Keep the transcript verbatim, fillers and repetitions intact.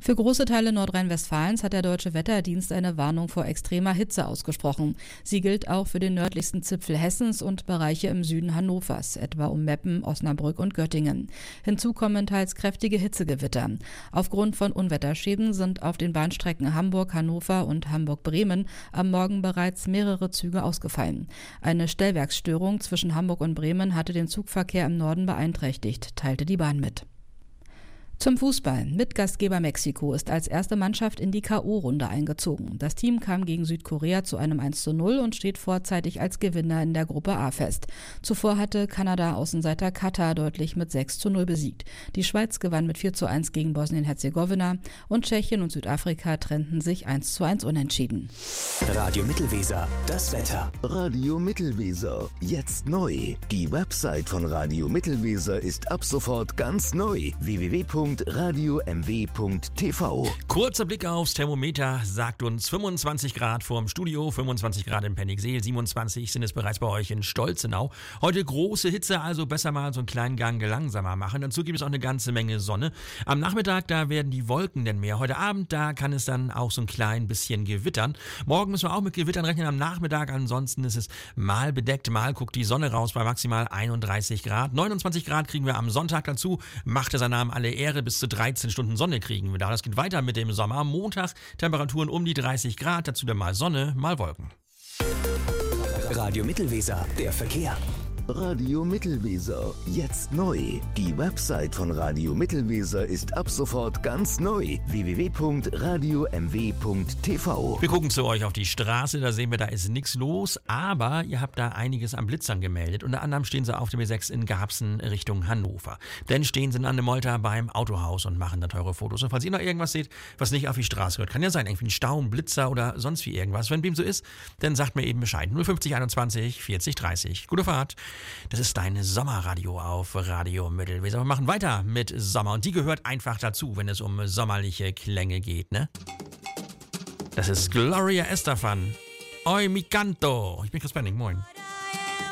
Für große Teile Nordrhein-Westfalens hat der Deutsche Wetterdienst eine Warnung vor extremer Hitze ausgesprochen. Sie gilt auch für den nördlichsten Zipfel Hessens und Bereiche im Süden Hannovers, etwa um Meppen, Osnabrück und Göttingen. Hinzu kommen teils kräftige Hitzegewitter. Aufgrund von Unwetterschäden sind auf den Bahnstrecken Hamburg-Hannover und Hamburg-Bremen am Morgen bereits mehrere Züge ausgefallen. Eine Stellwerksstörung zwischen Hamburg und Bremen hatte den Zugverkehr im Norden beeinträchtigt, teilte die Bahn mit. Zum Fußball. Mitgastgeber Mexiko ist als erste Mannschaft in die K O-Runde eingezogen. Das Team kam gegen Südkorea zu einem eins zu null und steht vorzeitig als Gewinner in der Gruppe A fest. Zuvor hatte Kanada Außenseiter Katar deutlich mit sechs zu null besiegt. Die Schweiz gewann mit vier zu eins gegen Bosnien-Herzegowina und Tschechien und Südafrika trennten sich eins zu eins unentschieden. Radio Mittelweser, das Wetter. Radio Mittelweser, jetzt neu. Die Website von Radio Mittelweser ist ab sofort ganz neu. w w w punkt radio m w punkt t v. Kurzer Blick aufs Thermometer sagt uns fünfundzwanzig Grad vorm Studio, fünfundzwanzig Grad in Penningseel, siebenundzwanzig sind es bereits bei euch in Stolzenau. Heute große Hitze, also besser mal so einen kleinen Gang langsamer machen. Dazu gibt es auch eine ganze Menge Sonne. Am Nachmittag, da werden die Wolken denn mehr. Heute Abend, da kann es dann auch so ein klein bisschen gewittern. Morgen müssen wir auch mit Gewittern rechnen am Nachmittag. Ansonsten ist es mal bedeckt, mal guckt die Sonne raus bei maximal einunddreißig Grad. neunundzwanzig Grad kriegen wir am Sonntag dazu. Macht es seinen Namen alle Ehre. Bis zu dreizehn Stunden Sonne kriegen wir da. Das geht weiter mit dem Sommer. Am Montag Temperaturen um die dreißig Grad. Dazu dann mal Sonne, mal Wolken. Radio Mittelweser, der Verkehr. Radio Mittelweser, jetzt neu. Die Website von Radio Mittelweser ist ab sofort ganz neu. w w w punkt radio m w punkt t v. Wir gucken zu euch auf die Straße, da sehen wir, da ist nichts los, aber ihr habt da einiges an Blitzern gemeldet. Unter anderem stehen sie auf dem B sechs in Garbsen Richtung Hannover. Dann stehen sie in Annemolter beim Autohaus und machen da teure Fotos. Und falls ihr noch irgendwas seht, was nicht auf die Straße gehört, kann ja sein, irgendwie ein Stau, ein Blitzer oder sonst wie irgendwas. Wenn dem so ist, dann sagt mir eben Bescheid. null fünfzig einundzwanzig vierzig dreißig. Gute Fahrt. Das ist dein Sommerradio auf Radio Mittelweser. Wir machen weiter mit Sommer und die gehört einfach dazu, wenn es um sommerliche Klänge geht, ne? Das ist Gloria Estefan. Oi mi canto. Ich bin Chris Benning, moin.